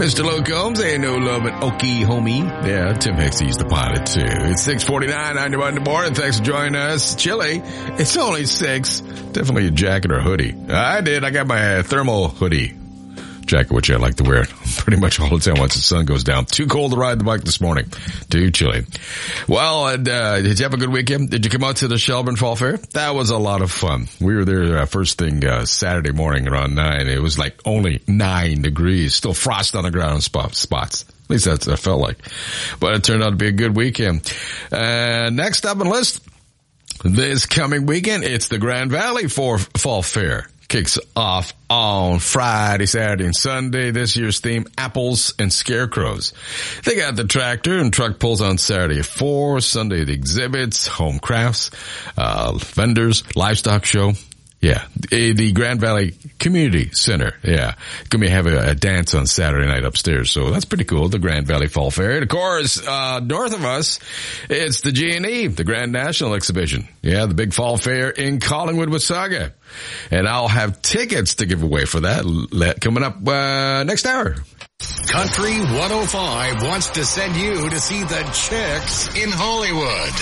Mr. Luke Combs, ain't no loving Okie homie. Yeah, Tim Hicksy's the pilot too. It's 6:49 on your Monday morning. Thanks for joining us. Chilly. It's only 6. Definitely a jacket or a hoodie. I got my thermal hoodie jacket, which I like to wear pretty much all the time once the sun goes down. Too cold to ride the bike this morning. Too chilly. Well, and, did you have a good weekend? Did you come out to the Shelburne Fall Fair? That was a lot of fun. We were there first thing Saturday morning around 9. It was like only 9 degrees. Still frost on the ground in spots. At least that's what it felt like. But it turned out to be a good weekend. Next up on the list, this coming weekend, it's the Grand Valley Fall Fair. Kicks off on Friday, Saturday, and Sunday. This year's theme, apples and scarecrows. They got the tractor and truck pulls on Saturday at 4, Sunday the exhibits, home crafts, vendors, livestock show. Yeah, the Grand Valley Community Center. Yeah, gonna be having a dance on Saturday night upstairs. So that's pretty cool. The Grand Valley Fall Fair. And of course, north of us, it's the G&E, the Grand National Exhibition. Yeah, the big fall fair in Collingwood, Wasaga. And I'll have tickets to give away for that coming up next hour. Country 105 wants to send you to see the Chicks in Hollywood.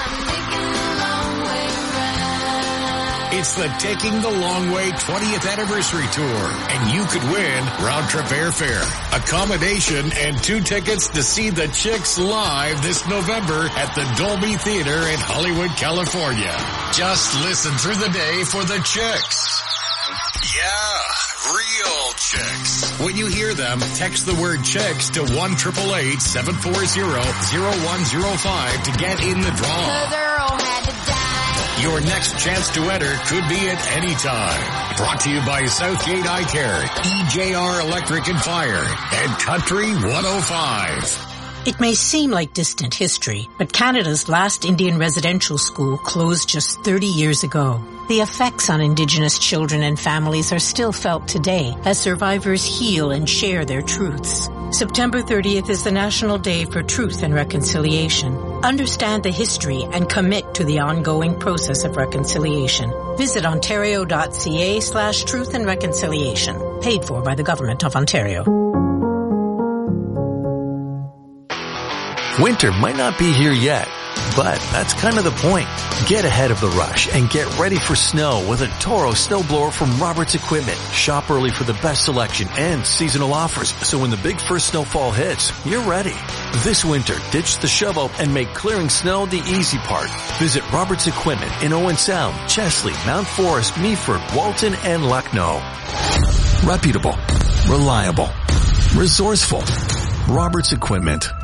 It's the Taking the Long Way 20th Anniversary Tour, and you could win round-trip airfare, accommodation, and 2 tickets to see the Chicks live this November at the Dolby Theater in Hollywood, California. Just listen through the day for the Chicks. Yeah, real Chicks. When you hear them, text the word Chicks to 1-888-740-0105 to get in the draw. The girl had to die. Your next chance to enter could be at any time. Brought to you by Southgate Eye Care, EJR Electric and Fire, and Country 105. It may seem like distant history, but Canada's last Indian residential school closed just 30 years ago. The effects on Indigenous children and families are still felt today as survivors heal and share their truths. September 30th is the National Day for Truth and Reconciliation. Understand the history and commit to the ongoing process of reconciliation. Visit ontario.ca/truth and reconciliation. Paid for by the Government of Ontario. Winter might not be here yet, but that's kind of the point. Get ahead of the rush and get ready for snow with a Toro snowblower from Roberts Equipment. Shop early for the best selection and seasonal offers, so when the big first snowfall hits, you're ready. This winter, ditch the shovel and make clearing snow the easy part. Visit Roberts Equipment in Owen Sound, Chesley, Mount Forest, Meaford, Walton, and Lucknow. Reputable, reliable, resourceful. Roberts Equipment.